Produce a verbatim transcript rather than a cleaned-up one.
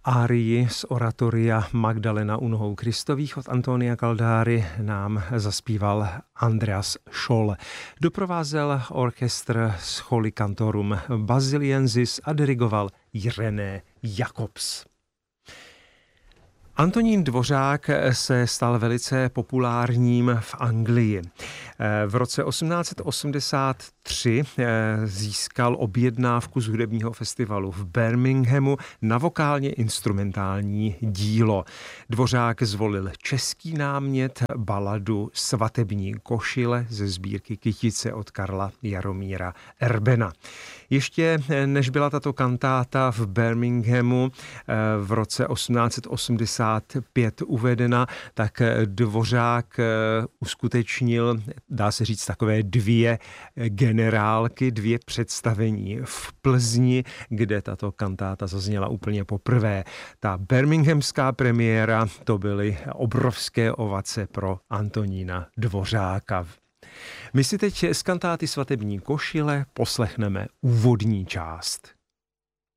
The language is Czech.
Árii z oratoria Magdalena u nohou Kristových od Antonia Caldáry nám zaspíval Andreas Scholl. Doprovázel orchestr Scholi Cantorum Basiliensis a dirigoval René Jacobs. Antonín Dvořák se stal velice populárním v Anglii. V roce osmnáct osmdesát tři získal objednávku z hudebního festivalu v Birminghamu na vokálně instrumentální dílo. Dvořák zvolil český námět, baladu Svatební košile ze sbírky Kytice od Karla Jaromíra Erbena. Ještě než byla tato kantáta v Birminghamu v roce osmnáct osmdesát pět uvedena, tak Dvořák uskutečnil, dá se říct, takové dvě generálky, dvě představení v Plzni, kde tato kantáta zazněla úplně poprvé. Ta birminghamská premiéra, to byly obrovské ovace pro Antonína Dvořáka. My si teď z kantáty Svatební košile poslechneme úvodní část.